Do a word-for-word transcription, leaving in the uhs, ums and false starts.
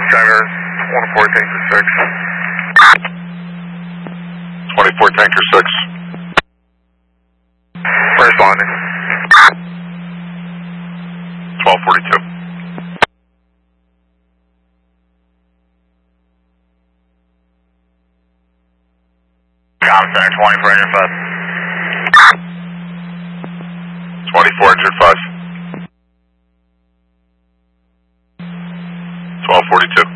Center, twenty-four Tanker six. twenty-four Tanker six. Responding. twelve forty-two. Com Center, twenty-four Engine five. twenty-four Engine five. twelve forty-two.